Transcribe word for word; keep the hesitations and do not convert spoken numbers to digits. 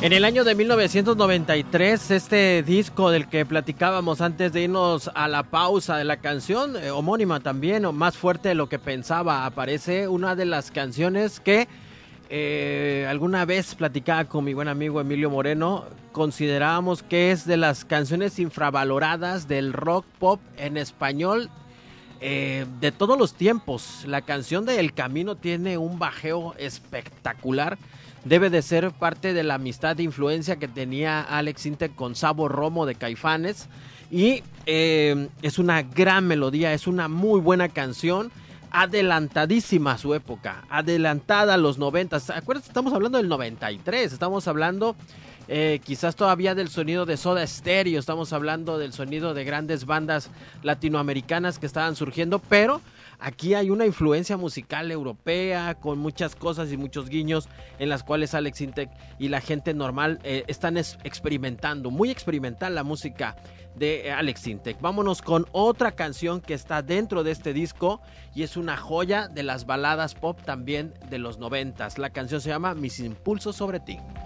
En el año de mil novecientos noventa y tres, este disco del que platicábamos antes de irnos a la pausa de la canción, eh, homónima también, o Más fuerte de lo que pensaba, aparece una de las canciones que eh, alguna vez platicaba con mi buen amigo Emilio Moreno, considerábamos que es de las canciones infravaloradas del rock pop en español eh, de todos los tiempos. La canción de El Camino tiene un bajeo espectacular. Debe de ser parte de la amistad de influencia que tenía Alex Intec con Sabo Romo de Caifanes. Y eh, es una gran melodía, es una muy buena canción, adelantadísima a su época, adelantada a los noventas. Acuérdate, estamos hablando del noventa y tres, estamos hablando eh, quizás todavía del sonido de Soda Stereo, estamos hablando del sonido de grandes bandas latinoamericanas que estaban surgiendo, pero aquí hay una influencia musical europea con muchas cosas y muchos guiños en las cuales Alex Intec y la gente normal eh, están es- experimentando, muy experimental la música de Alex Intec. Vámonos con otra canción que está dentro de este disco y es una joya de las baladas pop también de los noventas. La canción se llama Mis impulsos sobre ti.